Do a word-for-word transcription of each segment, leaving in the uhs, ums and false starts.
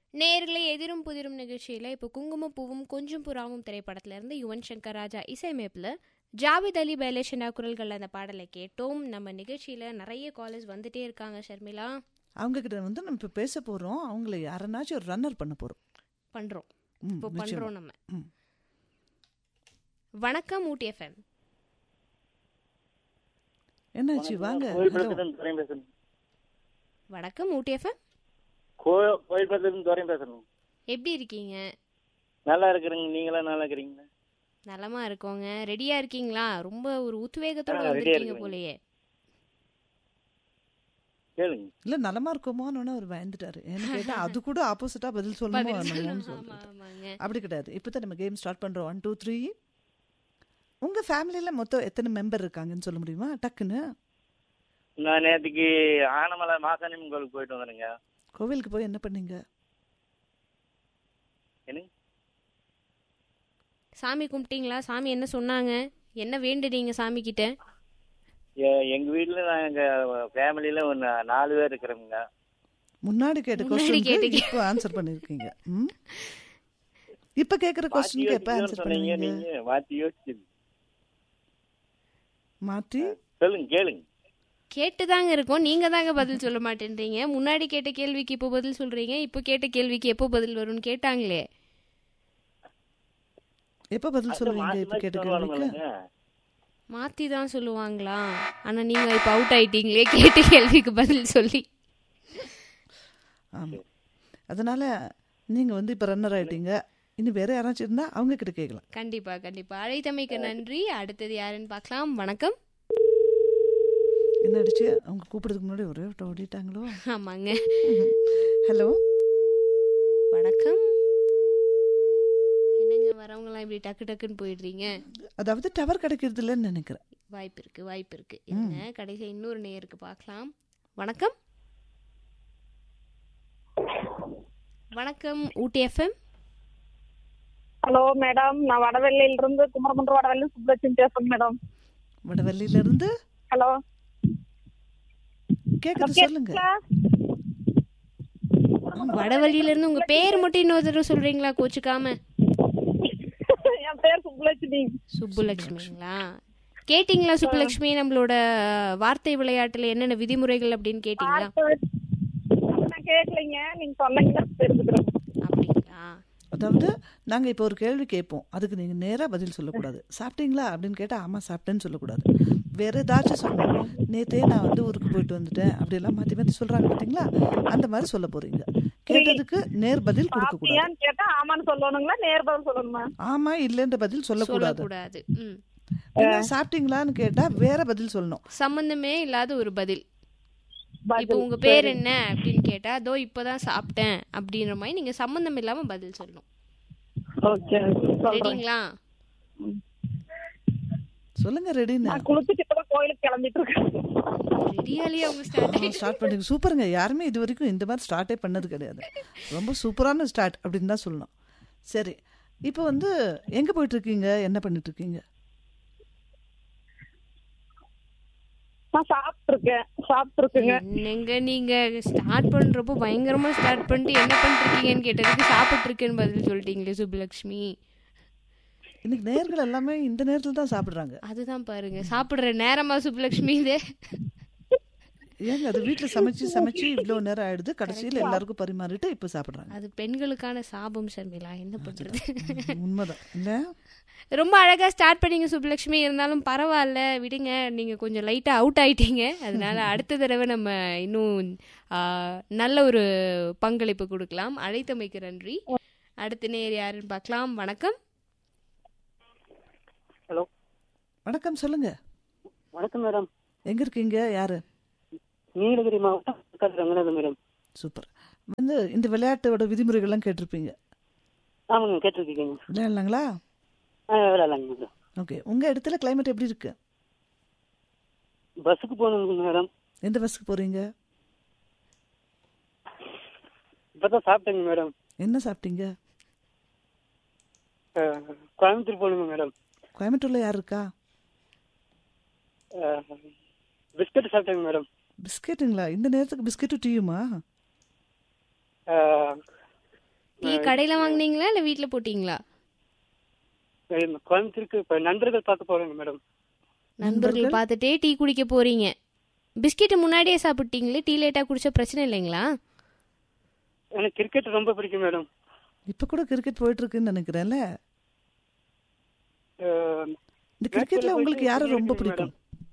நேயர்களே, எதிரும் புதிரும் நிகழ்ச்சியில் இப்போ குங்கும பூவும் கொஞ்சம் புறாவும் திரைப்படத்திலிருந்து யுவன் சங்கர் ராஜா இசையமைப்பில் ஜாவித் அலி பைலேஷனா குரல்கள் அந்த பாடலை கேட்டோம். நம்ம நிகழ்ச்சியில் நிறைய காலேஜ் வந்துட்டே இருக்காங்க. ஷர்மிளா, அவங்க கிட்ட வந்து நம்ம இப்போ பேச போகிறோம். அவங்கள யாரனாச்சும் ஒரு ரன்னர் பண்ண போகிறோம். பண்ணுறோம் இப்போ பண்ணுறோம் நம்ம. வணக்கம் ஊட்டி எஃப்எம். என்னாச்சு? வாங்க. வணக்கம் ஊட்டி எஃப்எம். எப்படி இருக்கீங்க? நல்லா இருக்கிறீங்க. நீங்களா நல்லா இருக்கிறீங்களா? நலமா இருக்கோங்க. ரெடியா இருக்கீங்களா? ரொம்ப ஒரு உத்வேகத்தோட வந்திருக்கீங்க போலயே. கேளுங்க. இல்ல நலமா இருக்கோமோன்னு அவர் பயந்துட்டாரு. என்ன கேட்டா அது கூட ஆப்போசிட்டா பதில் சொல்லணும். அப்படி கிடையாது. இப்பதான் நம்ம கேம் ஸ்டார்ட் பண்றோம். One two three. உங்க ஃபேமிலியில மொத்தம் எத்தனை மெம்பர் இருக்காங்கன்னு சொல்ல முடியுமா டக்குன்னு? நான் நேற்றுக்கு ஆனமலை மாசாணியம்மன் கோவிலுக்கு போயிட்டு வந்தேனுங்க. கோவிலுக்கு போய் என்ன பண்ணீங்க? சாமி கும்பிட்டீங்களா? சாமி என்ன சொன்னாங்க? என்ன வேண்டுனீங்க சாமி கிட்ட? எங்க வீட்டுல நாங்க ஃபேமிலியில ஒரு நாலு பேர் இருக்கிறோங்க. முன்னாடி கேட்ட क्वेश्चन இப்போ ஆன்சர் பண்ணிருக்கீங்க. இப்ப கேக்குற क्वेश्चनக்கு எப்ப ஆன்சர் பண்ணீங்க? நீங்க மாத்தி யோசிச்சு மாத்தி சொல்லுங்க. கேளுங்க. கேட்டுதாங்க இருக்கோம். நீங்க தாங்க பதில் சொல்ல மாட்டேன்றீங்க. முன்னாடி கேட்ட கேள்விக்கு இப்போ பதில் சொல்றீங்க. இப்போ கேட்ட கேள்விக்கு எப்போ பதில் வரும்னு கேட்டாங்களே. எப்ப பதில் சொல்லுவீங்க? இப்ப கேட்ட கேள்விக்கு மாத்தி தான் சொல்லுவாங்களா? ஆனா நீங்க இப்ப அவுட் ஆயிட்டீங்களே கேட்ட கேள்விக்கு பதில் சொல்லி. ஆமா, அதனால நீங்க வந்து இப்ப ரன்னர் ஆயிட்டீங்க. இனி வேற யாராச்சும் இருந்தா அவங்க கிட்ட கேட்கலாம். கண்டிப்பா கண்டிப்பா. அழைத்தமைக்கு நன்றி. அடுத்தது யாருன்னு பார்க்கலாம். வணக்கம். என்ன ஆச்சு? அவங்க கூப்பிடுறதுக்கு முன்னாடி ஒரே விட்டு ஓடிட்டாங்களோ? ஆமாங்க. ஹலோ, வணக்கம். என்னங்க வரவங்களாம் இப்படி டக்கு டக்குன்னு போயிடுறீங்க? அதாவது டவர் கிடைக்கிறது இல்லைன்னு நினைக்கிறேன். வாய்ப்பு இருக்கு வாய்ப்பு இருக்கு. என்ன கடைசி இன்னொரு நேயருக்கு பார்க்கலாம். வணக்கம். வணக்கம் ஊட்டி எஃப்எம். ஹலோ மேடம், நான் வடவெல்லியில இருந்து குமரகுன்ற வடவெல்லி சுப்லட்சுமி பேசுறேன் மேடம். வடவெல்லியில இருந்து. ஹலோ, கேக்குது, சொல்லுங்க. வடவெல்லியில இருந்து உங்க பேர் மட்டும் இன்னொரு தடவை சொல்றீங்களா கோச்சுக்காம? என் பேர் சுப்புலட்சுமி. சுப்புலட்சுமிங்களா? கேட்டீங்களா சுப்புலட்சுமி? நம்மளோட வார்த்தை விளையாட்டுல என்னென்ன விதிமுறைகள் அப்படின்னு கேட்டீங்களா? கேட்கலீங்க, நீங்க சொன்னீங்கன்னா தெரிஞ்சுக்கிறோம். அப்படிங்களா? அதாவது நாங்க இப்போ ஒரு கேள்வி கேட்போம், அதுக்கு நீங்க நேரா பதில் சொல்லக்கூடாது. சாப்பிட்டீங்களா அப்படின்னு கேட்டா ஆமா சாப்பிட்டேன்னு சொல்லக்கூடாது. வேற ஏதாச்சும் சொல்லணும். நேத்தே நான் வந்து ஊருக்கு போயிட்டு வந்துட்டேன் அப்படி எல்லாம் மாத்தி மாத்தி சொல்றாங்க பாத்தீங்களா? அந்த மாதிரி சொல்ல போறீங்க. கேட்டதுக்கு நேர் பதில் கொடுக்க கூடாது. கேட்டா ஆமான்னு சொல்லணுங்களா, நேர் பதில் சொல்லணுமா? ஆமா இல்லன்ற பதில் சொல்லக்கூடாது. கூடாது. சாப்பிட்டீங்களான்னு கேட்டா வேற பதில் சொல்லணும். சம்பந்தமே இல்லாத ஒரு பதில். இப்ப உங்க பேர் என்ன அப்படின்னு கேட்டா அதோ இப்பதான் சாப்பிட்டேன் அப்படின்ற மாதிரி நீங்க சம்பந்தம் இல்லாம பதில் சொல்லணும். ரெடிங்களா? சொல்லுங்க. ரெடினா குளிச்சிட்டு இப்பதான் கோயிலுக்கு கிளம்பிட்டு இருக்கேன். ரெடியாலியே அவங்க ஸ்டார்ட் ஸ்டார்ட் பண்ணி சூப்பருங்க. யாருமே இது வரைக்கும் இந்த மாதிரி ஸ்டார்ட்டே பண்ணது கிடையாது. ரொம்ப சூப்பரான ஸ்டார்ட் அப்படின்னு தான் சொல்லணும். சரி, இப்போ வந்து எங்க போயிட்டு இருக்கீங்க? என்ன பண்ணிட்டு இருக்கீங்க? என்னங்க நீங்க ஸ்டார்ட் பண்றப்போ பயங்கரமா ஸ்டார்ட் பண்ணிட்டு என்ன பண்ணிட்டு இருக்கீங்கன்னு கேட்டதுக்கு சாப்பிட்டு இருக்கேன்னு பதில் சொல்லிட்டீங்களே சுப்புலட்சுமி. இன்னைக்கு நேர்கள் எல்லாமே இந்த நேரத்துல தான் சாப்பிடுறாங்க. அதுதான் பாருங்க, சாப்பிடுற நேரமா சுப்புலட்சுமி இது? ஏங்க அது வீட்டுல சமைச்சு சமைச்சு இவ்வளவு நேரம் ஆயிடுது, கடைசியில எல்லாருக்கும் பரிமாறிட்டு இப்ப சாப்பிடுறாங்க. அது பெண்களுக்கான சாபம் ஷர்மிளா, என்ன பண்றது? உண்மைதான் இல்ல? ரொம்ப அழகா ஸ்டார்ட் பண்ணீங்க சுப்புலட்சுமி. இருந்தாலும் பரவாயில்ல விடுங்க, நீங்க கொஞ்சம் லைட்டா அவுட் ஆயிட்டீங்க. அதனால அடுத்த தடவை நம்ம இன்னும் நல்ல ஒரு பங்களிப்பு கொடுக்கலாம். அழைத்தமைக்கு நன்றி. அடுத்த நேர் யாருன்னு பார்க்கலாம். வணக்கம். ஹலோ, வணக்கம். சொல்லுங்க. வணக்கம் மேடம். எங்க இருக்கீங்க? யாரு? நீலகிரி மாவட்டம் ரங்கநாதன் மேடம். சூப்பர். வந்து இந்த விளையாட்டோட விதிமுறைகள்லாம் கேட்டிருப்பீங்க. ஆமாங்க, கேட்டிருக்கீங்க. விளையாடலாங்களா? ஓகே. உங்க இடத்துல கிளைமேட் எப்படி இருக்கு? பஸ்ஸுக்கு போகணுங்க மேடம். எந்த பஸ்ஸுக்கு போறீங்க? இப்பதான் சாப்பிட்டேங்க மேடம். என்ன சாப்பிட்டீங்க? கோயம்புத்தூர் போகணுங்க மேடம். கோயம்புத்தூர்ல யார் இருக்கா? Biscuit சாப்பிட்டேங்க madam. பிஸ்கெட்டுங்களா? இந்த நேரத்துக்கு பிஸ்கெட்டும் டீயுமா? கடையில வாங்குனீங்களா இல்ல வீட்ல போட்டீங்களா? கோயம்புத்தூருக்கு இப்ப நண்பர்கள் பார்க்க போறேங்க மேடம். நண்பர்கள் பார்த்துட்டே டீ குடிக்க போறீங்க. பிஸ்கெட் முன்னாடியே சாப்பிட்டீங்களே, டீ லேட்டா குடிச்சா பிரச்சனை இல்லைங்களா? எனக்கு கிரிக்கெட் ரொம்ப பிடிக்கும் மேடம். இப்ப கூட கிரிக்கெட் போயிட்டு இருக்குன்னு நினைக்கிறேன்ல. இந்த கிரிக்கெட்ல உங்களுக்கு யாரை ரொம்ப பிடிக்கும்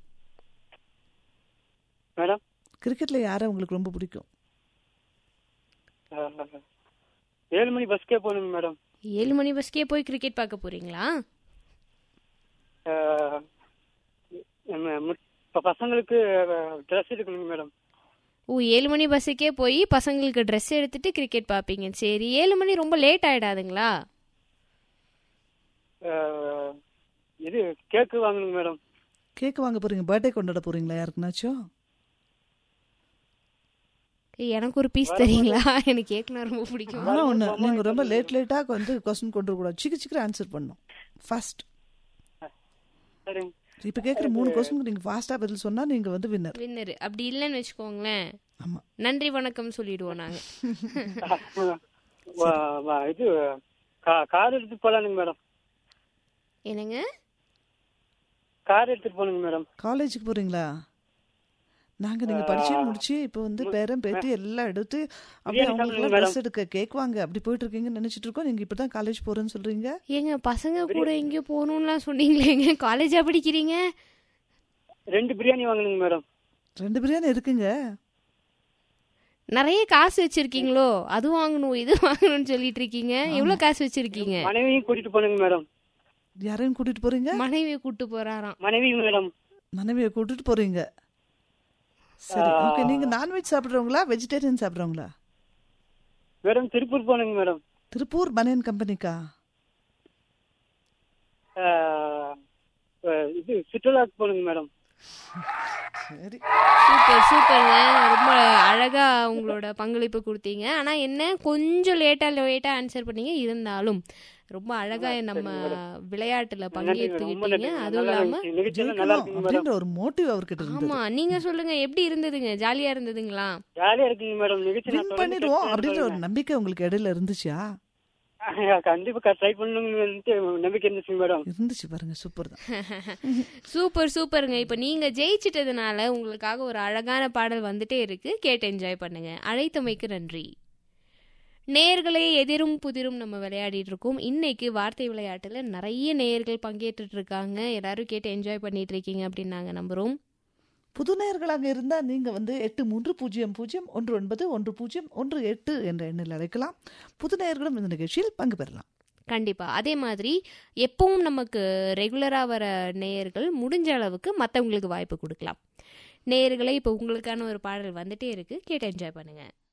மேடம்? கிரிக்கெட்ல யாரை உங்களுக்கு ரொம்ப பிடிக்கும்? ஏழு மணி பஸ்க்கே போகணுங்க மேடம். ஏழு மணி பஸ்க்கே போய் கிரிக்கெட் பார்க்க போறீங்களா? பசங்களுக்கு ட்ரெஸ் எடுக்கணுங்க மேடம். ஓ, ஏழு மணி பஸ்ஸுக்கே போய் பசங்களுக்கு ட்ரெஸ் எடுத்துட்டு கிரிக்கெட் பார்ப்பீங்க. சரி, ஏழு மணி ரொம்ப லேட் ஆயிடாதுங்களா? இது கேக்கு வாங்கணுங்க மேடம். கேக் வாங்க போறீங்க? பர்த்டே கொண்டாட போறீங்களா யாருக்குனாச்சும்? எனக்கு ஒரு பீஸ் தரீங்களா? எனக்கு கேக்னா ரொம்ப பிடிக்கும். ஆனா ஒண்ணு, நீங்க ரொம்ப லேட் லேட்டா வந்து क्वेश्चन கொண்டு வர கூடாது. சீக்கிரம் சீக்கிரம் ஆன்சர் பண்ணணும். ஃபாஸ்ட். சரிங்க. இப்ப கேக்குற மூணு क्वेश्चन நீங்க ஃபாஸ்டா பதில் சொன்னா நீங்க வந்து வின்னர். வின்னர். அப்படி இல்லன்னு வெச்சுக்கோங்களேன், ஆமா, நன்றி வணக்கம் சொல்லிடுவோம் நாங்க. இது கார் எடுத்து போலானுங்க மேடம். என்னங்க? கார் எடுத்துட்டு போனுங்க மேடம். காலேஜுக்கு போறீங்களா? நாங்க நீங்க படிச்சு முடிச்சு இப்ப வந்து பேரம் பேத்தி எல்லாம் எடுத்து அப்படியே அவங்களுக்கு ட்ரெஸ் எடுக்க கேக் வாங்க அப்படி போயிட்டு இருக்கீங்கன்னு நினைச்சிட்டு இருக்கோம். நீங்க இப்பதான் காலேஜ் போறேன்னு சொல்றீங்க. ஏங்க, பசங்க கூட எங்கேயோ போகணும்லாம் சொன்னீங்களேங்க, காலேஜா படிக்கிறீங்க? ரெண்டு பிரியாணி வாங்கணுங்க மேடம். ரெண்டு பிரியாணி இருக்குங்க. நிறைய காசு வச்சிருக்கீங்களோ? அது வாங்கணும் இது வாங்கணும்னு சொல்லிட்டு இருக்கீங்க. எவ்வளவு காசு வச்சிருக்கீங்க? மனைவியும் கூட்டிட்டு போனுங்க மேடம். யாரையும் கூட்டிட்டு போறீங்க? மனைவியை கூட்டு போறாராம். மனைவி மேடம். மனைவியை கூட்டிட்டு போறீங்க. சரி, ஓகே. நீங்க non veg சாப்பிடுறவங்களா vegetarian சாப்பிடுறவங்களா? Madam Tiruppur போனுங்க madam. Tiruppur பனியன் கம்பெனிக்கா? இது சுற்றுலாக்கு போனுங்க மேடம். சரி, சூப்பர் சூப்பருங்க. ரொம்ப அழகா உங்களோட பங்களிப்பு கொடுத்தீங்க. ஆனா என்ன, கொஞ்சம் லேட்டா லேட்டா ஆன்சர் பண்ணீங்க. இருந்தாலும் ரொம்ப அழகா நம்ம விளையாட்டுல பங்கேற்றுக்கிட்டீங்க. அதுவும் இல்லாம அப்படின்ற ஒரு மோட்டிவ் அவர்கிட்ட இருந்தது. ஆமா, நீங்க சொல்லுங்க, எப்படி இருந்ததுங்க? ஜாலியா இருந்ததுங்களா? ஜாலியா இருக்குங்க மேடம். வின் பண்ணிடுவோம் அப்படின்ற ஒரு நம்பிக்கை உங்களுக்கு இடையில இருந்துச்சா? கண்டிப்பா ட்ரை பண்ணணும்னு நம்பிக்கை இருந்துச்சு மேடம். இருந்துச்சு பாருங்க. சூப்பர் தான். சூப்பர் சூப்பருங்க. இப்ப நீங்க ஜெயிச்சிட்டதுனால உங்களுக்காக ஒரு அழகான பாடல் வந்துட்டே இருக்கு, கேட்டு என்ஜாய் பண்ணுங்க. அழைத்தமைக்கு நன்றி. நேயர்களே, எதிரும் புதிரும் நம்ம விளையாடிட்டு இருக்கோம். இன்னைக்கு வார்த்தை விளையாட்டுல நிறைய நேயர்கள் பங்கேற்றுட்டு இருக்காங்க. எல்லாரும் கேட்டு என்ஜாய் பண்ணிட்டு இருக்கீங்க அப்படின்னு நாங்க நம்புறோம். புது நேயர்களாக இருந்தா நீங்க வந்து எட்டு மூன்று பூஜ்ஜியம் பூஜ்ஜியம் ஒன்று ஒன்பது ஒன்று பூஜ்ஜியம் ஒன்று எட்டு என்ற எண்ணில் அழைக்கலாம். புது நேயர்களும் இந்த நிகழ்ச்சியில் பங்கு பெறலாம். கண்டிப்பா. அதே மாதிரி எப்பவும் நமக்கு ரெகுலரா வர நேயர்கள் முடிஞ்ச அளவுக்கு மற்றவங்களுக்கு வாய்ப்பு கொடுக்கலாம். நேயர்களே, இப்போ உங்களுக்கான ஒரு பாடல் வந்துட்டே இருக்கு, கேட்டு என்ஜாய் பண்ணுங்க.